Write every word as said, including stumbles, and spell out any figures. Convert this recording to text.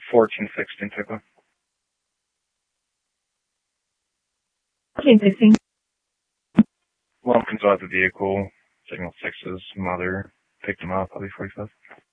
fourteen sixteen Tickler. fourteen sixteen. Lumpkins out the vehicle. Signal six's mother picked him up, I'll be forty-five.